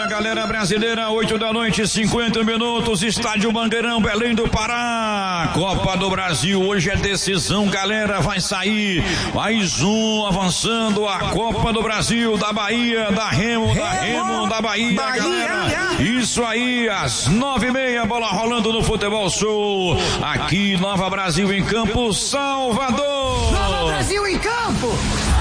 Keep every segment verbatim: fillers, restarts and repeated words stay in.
galera brasileira, oito da noite, cinquenta minutos, estádio Mangueirão, Belém do Pará, Copa do Brasil, hoje é decisão, galera, vai sair mais um avançando a Copa do Brasil, da Bahia, da Remo, da Remo, da Bahia, Bahia galera, isso aí, às nove e meia, bola rolando no Futebol Show, aqui Nova Brasil em Campo, Salvador. Nova Brasil em Campo.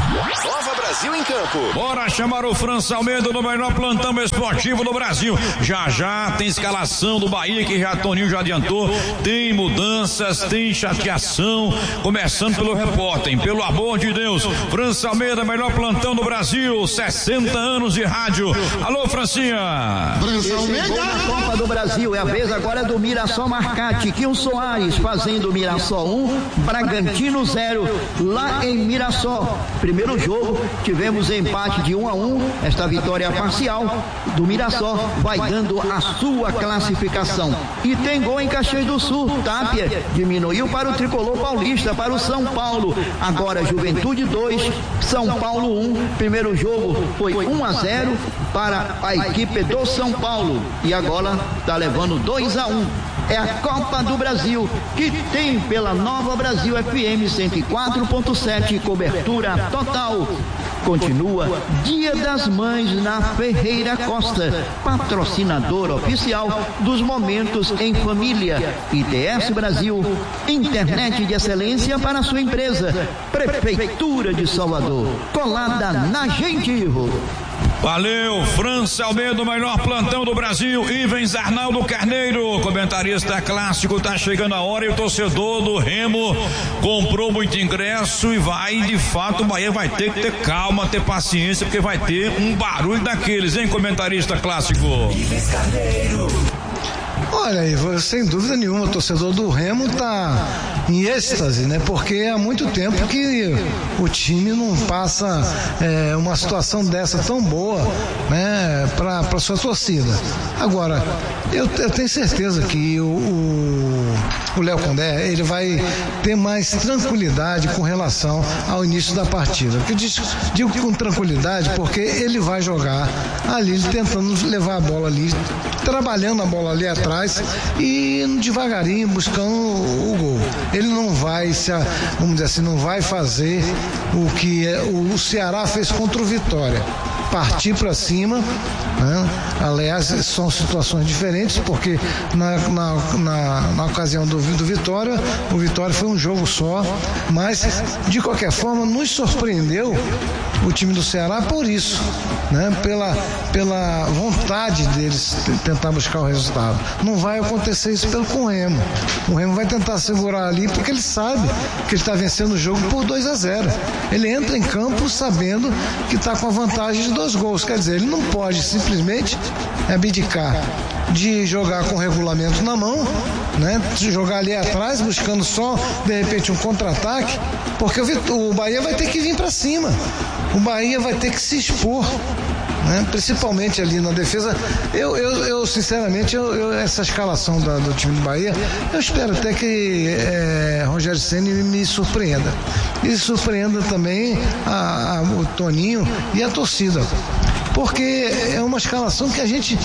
Nova Brasil em Campo. Bora chamar o França Almeida no melhor plantão esportivo do Brasil. Já já tem escalação do Bahia, que já Toninho já adiantou. Tem mudanças, tem chateação. Começando pelo repórter, pelo amor de Deus. França Almeida, melhor plantão do Brasil. sessenta anos de rádio. Alô, Francinha. França Almeida. Na Copa do Brasil é a vez agora do Mirassol Marcate. Quinho Soares fazendo Mirassol um, Bragantino zero. Lá em Mirassol. Primeiro jogo, tivemos empate de um a um, esta vitória parcial do Mirassol vai dando a sua classificação. E tem gol em Caxias do Sul, Tapia diminuiu para o tricolor paulista, para o São Paulo. Agora Juventude dois, São Paulo um. Primeiro jogo foi um a zero para a equipe do São Paulo e agora está levando dois a um. É a Copa do Brasil, que tem pela Nova Brasil F M cento e quatro ponto sete, cobertura total. Continua Dia das Mães na Ferreira Costa, patrocinador oficial dos momentos em família. I T S Brasil, internet de excelência para sua empresa. Prefeitura de Salvador, colada na gente, Ivo. Valeu, França Almeida, o melhor plantão do Brasil. Ivens Arnaldo Carneiro, comentarista clássico, tá chegando a hora e o torcedor do Remo comprou muito ingresso e vai, de fato, o Bahia vai ter que ter calma, ter paciência, porque vai ter um barulho daqueles, hein, comentarista clássico? Ivens Carneiro. Olha, Ivo, sem dúvida nenhuma, o torcedor do Remo está em êxtase, né? Porque há muito tempo que o time não passa é, uma situação dessa tão boa, né? Para para sua torcida. Agora, eu, eu tenho certeza que o o Léo Condé, ele vai ter mais tranquilidade com relação ao início da partida. Eu digo, digo com tranquilidade porque ele vai jogar ali, tentando levar a bola ali, trabalhando a bola ali atrás e devagarinho buscando o, o gol. Ele não vai, se, vamos dizer assim, não vai fazer o que o, o Ceará fez contra o Vitória. Partir para cima, né? Aliás, são situações diferentes, porque na, na, na, na ocasião do, do Vitória, o Vitória foi um jogo só, mas de qualquer forma nos surpreendeu o time do Ceará por isso, né? Pela, pela vontade deles tentar buscar o resultado. Não vai acontecer isso pelo com o Remo. O Remo vai tentar segurar ali porque ele sabe que ele está vencendo o jogo por dois a zero. Ele entra em campo sabendo que está com a vantagem de dois gols, quer dizer, ele não pode simplesmente abdicar de jogar com o regulamento na mão, né? De jogar ali atrás buscando só de repente um contra-ataque, porque o, o Bahia vai ter que vir para cima, o Bahia vai ter que se expor, né? Principalmente ali na defesa. Eu, eu, eu sinceramente, eu, eu, essa escalação da, do time do Bahia, eu espero até que é, Rogério Ceni me surpreenda e surpreenda também a, a, o Toninho e a torcida, porque é uma escalação que a gente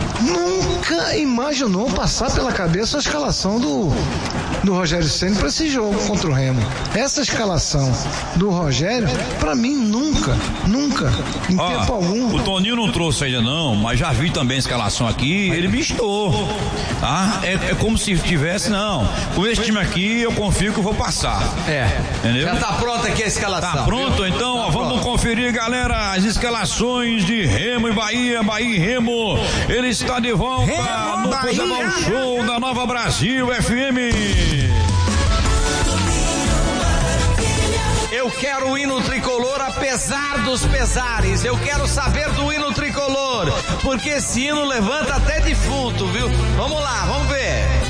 nunca imaginou passar pela cabeça a escalação do, do Rogério Ceni para esse jogo contra o Remo. Essa escalação do Rogério, para mim, nunca, nunca, em Ó, tempo algum. O Toninho não trouxe ainda não, mas já vi também a escalação aqui, ele mistou, tá? É, é como se tivesse, não, com esse time aqui eu confio que eu vou passar. É, entendeu? Já tá pronta aqui a escalação. Tá pronto? Viu? Então, tá ó, vamos pronto. conferir, galera, as escalações de Remo e Bahia, Bahia e Remo. Ele está de volta Remo, no Bahia. Futebol Show da Nova Brasil F M. Eu quero o hino tricolor apesar dos pesares. Eu quero saber do hino tricolor, porque esse hino levanta até defunto, viu? Vamos lá, vamos ver.